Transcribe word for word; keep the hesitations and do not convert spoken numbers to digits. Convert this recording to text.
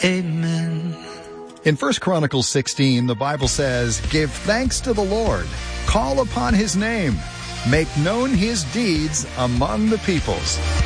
Amen. In First Chronicles sixteen, the Bible says, "Give thanks to the Lord, call upon his name, make known his deeds among the peoples."